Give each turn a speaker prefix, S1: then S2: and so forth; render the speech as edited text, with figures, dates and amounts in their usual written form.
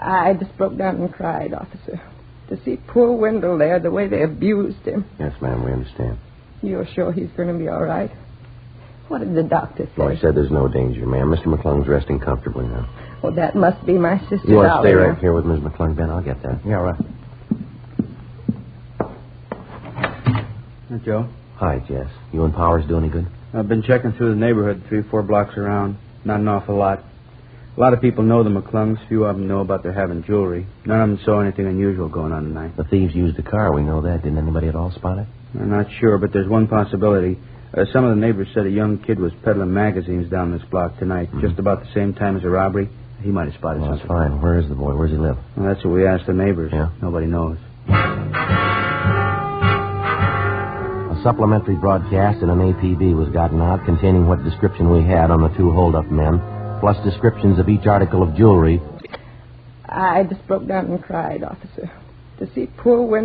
S1: I just broke down and cried, officer. To see poor Wendell there, the way they abused him.
S2: Yes, ma'am, we understand.
S1: You're sure he's going to be all right? What did the doctor say?
S2: Well, he said there's no danger, ma'am. Mr. McClung's resting comfortably now.
S1: Well, that must be my sister.
S2: You want to stay right here with Ms. McClung, Ben? I'll get that.
S3: Yeah, right. Joe?
S2: Hi, Jess. You and Powers do any good?
S3: I've been checking through the neighborhood 3-4 blocks around. Not an awful lot. A lot of people know the McClungs. Few of them know about their having jewelry. None of them saw anything unusual going on tonight.
S2: The thieves used a car. We know that. Didn't anybody at all spot it?
S3: I'm not sure, but there's one possibility. Some of the neighbors said a young kid was peddling magazines down this block tonight, just about the same time as the robbery. He might have spotted something.
S2: That's fine. Where is the boy? Where does he live?
S3: Well, that's what we asked the neighbors.
S2: Yeah?
S3: Nobody knows.
S2: A supplementary broadcast in an APB was gotten out containing what description we had on the two hold-up men, plus descriptions of each article of jewelry.
S1: I just broke down and cried, officer. To see poor Wendell